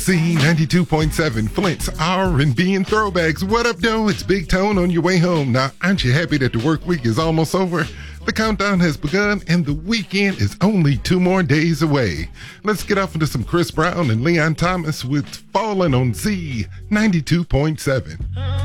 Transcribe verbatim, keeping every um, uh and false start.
Z ninety-two point seven, Flint's R and B and throwbacks. What up, though? It's Big Tone on your way home. Now, aren't you happy that the work week is almost over? The countdown has begun, and the weekend is only two more days away. Let's get off into some Chris Brown and Leon Thomas with Falling on Z ninety-two point seven.